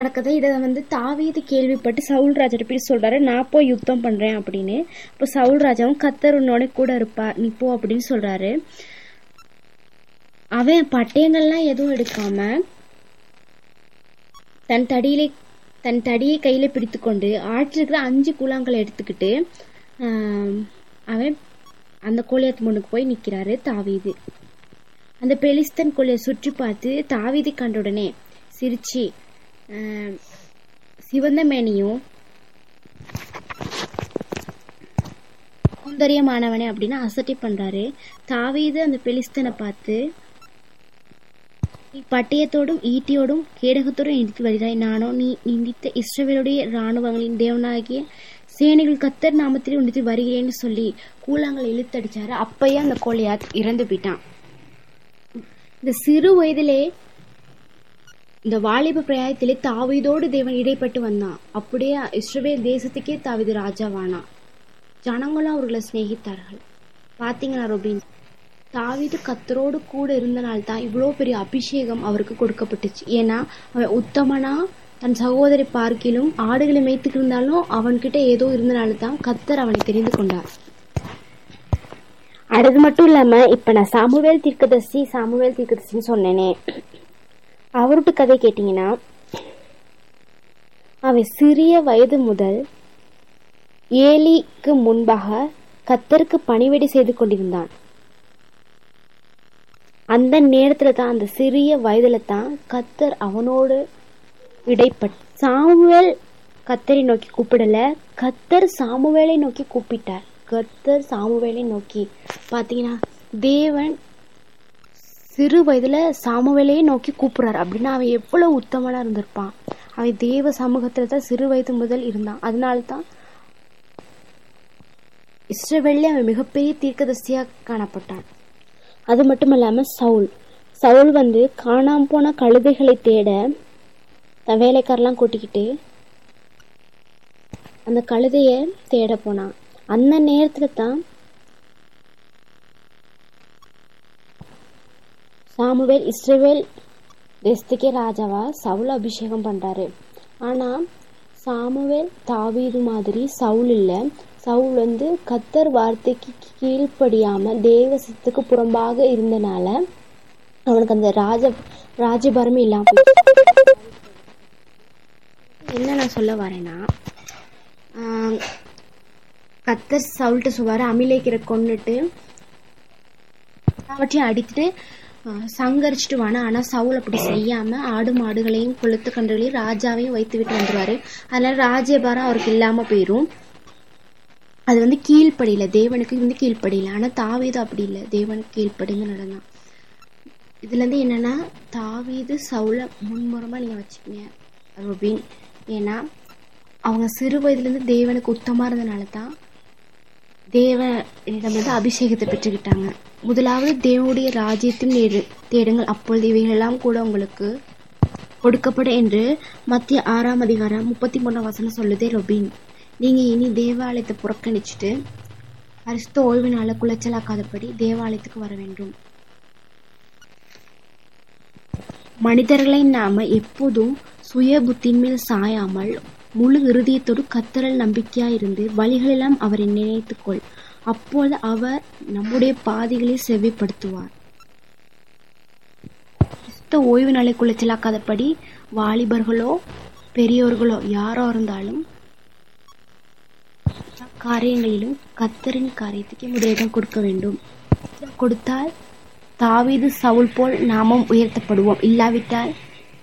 நடக்குது. இதை தாவீது கேள்விப்பட்டு சவுல் ராஜாட்ட போய் சொல்றாரு, நான் போய் யுத்தம் பண்றேன் அப்படின்னு. இப்போ சவுல் ராஜாவும் கர்த்தர் உன்னோட கூட இருப்பார், நீ போ அப்படின்னு சொல்றாரு. அவன் பட்டயங்கள்லாம் எதுவும் எடுக்காம தன் தடியை கையில பிடித்து கொண்டு ஆற்றில் இருக்கிற 5 கூழாங்கலை எடுத்துக்கிட்டு அவன் அந்த கோலியாத் முன்னுக்கு போய் நிக்கிறாரு தாவீது. அந்த பெலிஸ்தன் கோலியை சுற்றி பார்த்து தாவீதை கண்ட உடனே சிரிச்சு, சிவந்த மேனியும் சௌந்தரியமானவனே அப்படின்னு அசட்டை பண்றாரு. தாவீது அந்த பெலிஸ்தனை பார்த்து, நீ பட்டயத்தோடும் ஈட்டியோடும் கேடகத்தோடும் எடுத்து வருகிறாய், நானோ நீ நிந்தித்த இஸ்ரவேலுடைய இராணுவங்களின் தேவனாகிய சேனைகள் கர்த்தர் நாமத்திலே உண்டித்து வருகிறேன்னு சொல்லி கூழாங்கலை இழுத்தடிச்சாரு. அப்பயே அந்த கோலியாத் இறந்து போயிட்டான். இந்த சிறு வயதிலே, இந்த வாலிப பிராயத்திலே தாவீதோடு தேவன் இடைப்பட்டு வந்தான். அப்படியே இஸ்ரவேல் தேசத்துக்கே தாவீது ராஜாவானான். ஜனங்களும் அவர்களை சிநேகித்தார்கள். பாத்தீங்களா ரோபின், தாவீது கர்த்தரோடு கூட இருந்தனால்தான் இவ்வளோ பெரிய அபிஷேகம் அவருக்கு கொடுக்கப்பட்டுச்சு. ஏன்னா அவன் உத்தமனா, தன் சகோதரி பார்க்கிலும் ஆடுகளை மேய்த்துக்கு இருந்தாலும் அவன்கிட்ட ஏதோ இருந்தனால தான் கர்த்தர் அவனை தெரிந்து கொண்டார். அது மட்டும் இல்லாம, இப்ப நான் சாமுவேல் தீர்க்கதரிசின்னு சொன்னேனே, அவருடைய கதை கேட்டீங்கன்னா, அவன் சிறிய வயது முதல் ஏலிக்கு முன்பாக கர்த்தருக்கு பணிவிடை செய்து கொண்டிருந்தான். அந்த நேரத்துல தான், அந்த சிறிய வயதுல தான் கர்த்தர் அவனோடு இடைப்பட்டு, சாமுவேல் கர்த்தரை நோக்கி கூப்பிடல, கர்த்தர் சாமுவேலை நோக்கி கூப்பிட்டார். கர்த்தர் சாமுவேலை நோக்கி, பாத்தீங்கன்னா தேவன் சிறு வயதுல சாமுவேலையே நோக்கி கூப்பிடுறாரு அப்படின்னா அவன் எவ்வளவு உத்தமனா இருந்திருப்பான். அவன் தேவ சமூகத்துல தான் சிறு வயது முதல் இருந்தான். அதனால்தான் இஸ்ரவேல்ல அவன் மிகப்பெரிய தீர்க்கதரிசியா காணப்பட்டான். அது மட்டும் இல்லாம சவுல் காணாம போன கழுதைகளை தேட தன் வேலைக்காரெல்லாம் கூட்டிக்கிட்டு அந்த கழுதைய தேட போனான். அந்த நேரத்துல தான் சாமுவேல் இஸ்ரவேல் தேசத்துக்கே ராஜாவா சவுல் அபிஷேகம் பண்றாரு. ஆனா சாமுவேல் தாவீது மாதிரி சவுல் இல்ல. சவுல் கர்த்தர் வார்த்தைக்கு கீழ்ப்படியாம தேவசத்துக்கு புறம்பாக இருந்தனால அவனுக்கு அந்த ராஜபாரமே இல்லாம போயிடுச்சு. என்ன நான் சொல்ல வரேன்னா, கர்த்தர் சவுல்கிட்ட சொல்வாரு, அமிலேக்கரை கொன்னுட்டு அவற்றையும் அடித்துட்டு சங்கரிச்சுட்டு வானா. ஆனா சவுல் அப்படி செய்யாம ஆடு மாடுகளையும் கொளுத்து கன்றுகளையும் ராஜாவையும் வைத்து விட்டு வந்துருவாரு. அதனால ராஜ்யபாரம் அவருக்கு இல்லாம போயிரும். அது கீழ்ப்படியில, தேவனுக்கு கீழ்ப்படியில. ஆனா தாவீது அப்படி இல்லை, தேவனுக்கு கீழ்ப்படிந்து நடந்தான். இதுல என்னன்னா, தாவீது சவுல முன்முறமா நீங்க வச்சுக்கீங்க ரோபின். ஏன்னா அவங்க சிறு வயதுல இருந்து தேவனுக்கு உத்தமா இருந்தனாலதான் தேவனிடம் அபிஷேகத்தை பெற்றுக்கிட்டாங்க. முதலாவது தேவனுடைய ராஜ்யத்தின் தேடுங்கள், அப்பொழுது இவைகளெல்லாம் கூட உங்களுக்கு கொடுக்கப்படும் என்று மத்திய 6ஆம் அதிகாரம் 33ஆம் வசனம் சொல்லுதே ரோபின். நீங்க இனி தேவாலயத்தை புறக்கணிச்சுட்டு பரிசுத்த ஓய்வினால குலைச்சலாக்காதபடி தேவாலயத்துக்கு வர வேண்டும். மனிதர்களை நாம எப்போதும் சுய புத்தின் மேல் சாயாமல் முழு இருதயத்தோடு கர்த்தரில் நம்பிக்கையா இருந்து வழிகளெல்லாம் அவரை நினைத்துக்கொள். அப்போது அவர் நம்முடைய பாதைகளை செவ்வைப்படுத்துவார். ஓய்வு நாளை குலைச்சலாக்காதபடி வாலிபர்களோ பெரியோர்களோ யாரோ இருந்தாலும் காரியங்களிலும் கர்த்தரின் காரியத்துக்கு முதலிடம் கொடுக்க வேண்டும். கொடுத்தால் தாவீது சவுல் போல் நாமும் உயர்த்தப்படுவோம். இல்லாவிட்டால்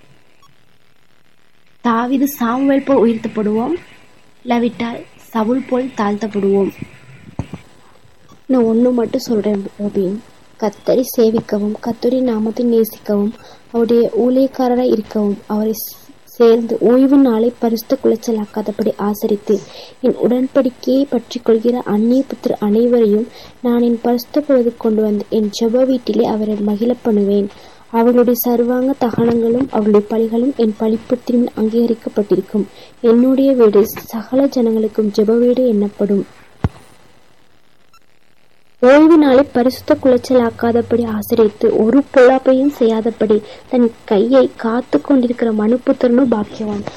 தாவீது சாமுவேல் போல் உயர்த்தப்படுவோம். இல்லாவிட்டால் சவுல் போல் தாழ்த்தப்படுவோம். நான் ஒண்ணு மட்டும் சொல்றேன் ரோபின், கர்த்தரை சேவிக்கவும் கர்த்தரின் நாமத்தை நேசிக்கவும் அவருடைய ஊழியக்காரராய் இருக்கவும் அவரை சேர்ந்து ஓய்வு நாளை பரிசுத்த குலைச்சலாக்காதபடி ஆசரித்து என் உடன்படிக்கையை பற்றி கொள்கிற அந்நிய புத்திர அனைவரையும் நான் என் பரிசுத்த பொழுது கொண்டு வந்து என் ஜெப வீட்டிலே அவரை மகிழ பண்ணுவேன். அவர்களுடைய சர்வாங்க தகனங்களும் அவருடைய பலிகளும் என் பலிபீடத்தின் அங்கீகரிக்கப்பட்டிருக்கும். என்னுடைய வீடு சகல ஜனங்களுக்கும் ஜெப வீடு எண்ணப்படும். ஓய்வு நாளை பரிசுத்த குலைச்சலாக்காதபடி ஆசரித்து ஒரு பொல்லாப்பையும் செய்யாதபடி தன் கையை காத்து கொண்டிருக்கிற மனுப்புத்திரனோ பாக்கியவான்.